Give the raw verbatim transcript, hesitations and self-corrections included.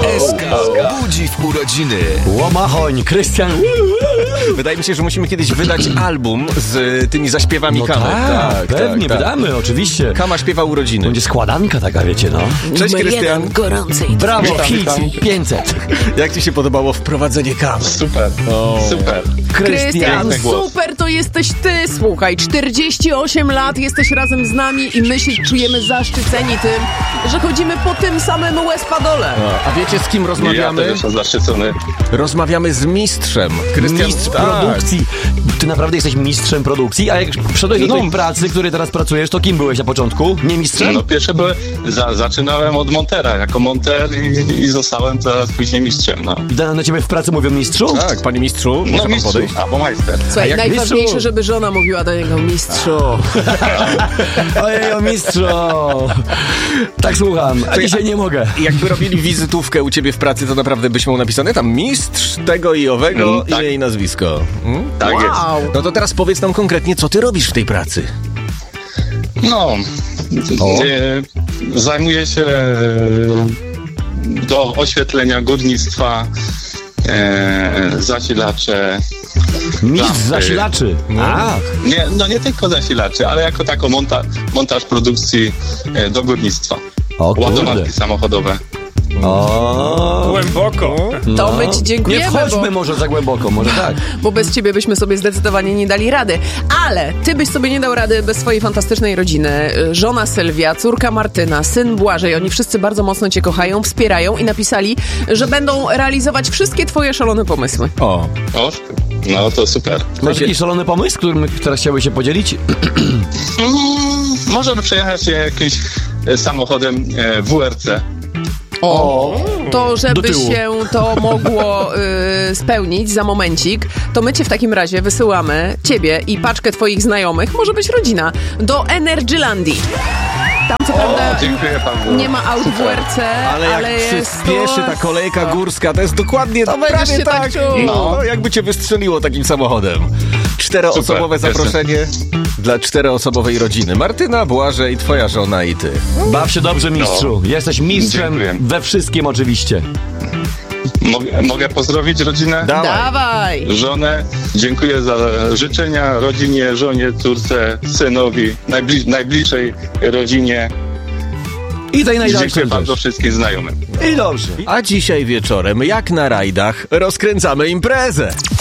S K budzi w urodziny. Łomachoń, Krystian. Wydaje mi się, że musimy kiedyś wydać album z tymi zaśpiewami No Kamy. tak, pewnie, tak, tak. wydamy, oczywiście. Kama śpiewa urodziny. Będzie składanka taka, wiecie, no. Cześć, Krystian. Gorącej. Brawo, Witam, hit witam. pięćset. Jak ci się podobało wprowadzenie Kamy? Super, super. Krystian, Piękny głos. super to jesteś ty, słuchaj, czterdzieści osiem lat, jesteś razem z nami i my się czujemy zaszczyceni tym, że chodzimy po tym samym Łespadole. A wiecie, z kim Ja rozmawiamy? też jestem zaszczycony. Rozmawiamy z mistrzem. Krystian, Mistrz tak. produkcji. Ty naprawdę jesteś mistrzem produkcji? A jak wszedłeś do No. tej pracy, której teraz pracujesz, to kim byłeś na początku? Nie mistrzem? No pierwsze były, za, zaczynałem od montera, jako monter i, i zostałem teraz później mistrzem, no. I na, na ciebie w pracy mówią mistrzu? Tak, panie mistrzu, może No pan mistrzu, podejść? albo majster. Słuchaj, jak najważniejsze, mistrzu? żeby żona mówiła do niego mistrzu. Ojej, o mistrzu! Tak słucham, a ja- dzisiaj nie mogę. Jakby robili wizytówkę u ciebie w pracy, to naprawdę byś miał napisane tam mistrz tego i owego, Mm, tak. imię i nazwisko. Hmm? Tak jest. Wow. No to teraz powiedz nam konkretnie, co ty robisz w tej pracy? No, e, zajmuję się e, do oświetlenia górnictwa, e, zasilacze. Mistrz Lampy. zasilaczy. A, Nie, no nie tylko zasilaczy, ale jako tako monta, montaż produkcji e, do górnictwa. o kurde. Ładowarki samochodowe. O, Głęboko. To my ci dziękujemy, nie wchodźmy bo, może za głęboko, może tak. bo bez ciebie byśmy sobie zdecydowanie nie dali rady. Ale ty byś sobie nie dał rady bez swojej fantastycznej rodziny. Żona Sylwia, córka Martyna, syn Błażej. Oni wszyscy bardzo mocno cię kochają, wspierają i napisali, że będą realizować wszystkie twoje szalone pomysły. O, O, no to super. Masz jakiś szalony pomysł, którym teraz chciałbyś się podzielić? Mm, możemy przejechać się jakimś e, samochodem e, W R C. O, to do żeby tyłu. się to mogło y, spełnić za momencik, to my cię w takim razie wysyłamy, ciebie i paczkę twoich znajomych, może być rodzina, do Energylandii. Tam co prawda Dziękuję bardzo. nie ma aut w U R C, ale ale, jak jest przyspieszy to... ta kolejka górska, to jest dokładnie To będziesz prawie się tak tak. czuł. No, jakby cię wystrzeliło takim samochodem. Czteroosobowe Super, zaproszenie dla czteroosobowej rodziny. Martyna, Błażej, twoja żona i ty. Baw się dobrze, mistrzu. Jesteś mistrzem Dziękuję. we wszystkim oczywiście. Mogę, mogę pozdrowić rodzinę? Dawaj. Dawaj! Żonę. Dziękuję za życzenia rodzinie, żonie, córce, synowi, najbli- najbliższej rodzinie. I tej najdalszej Dziękuję bardzo też. wszystkim znajomym. I dobrze. A dzisiaj wieczorem, jak na rajdach, rozkręcamy imprezę.